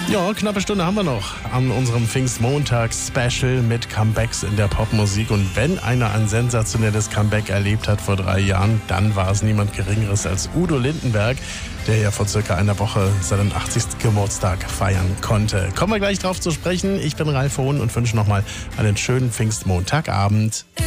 Ja, knappe Stunde haben wir noch an unserem Pfingstmontags-Special mit Comebacks in der Popmusik. Und wenn einer ein sensationelles Comeback erlebt hat vor 3 Jahren, dann war es niemand Geringeres als Udo Lindenberg, der ja vor circa einer Woche seinen 80. Geburtstag feiern konnte. Kommen wir gleich drauf zu sprechen. Ich bin Ralf Hohn und wünsche nochmal einen schönen Pfingstmontagabend.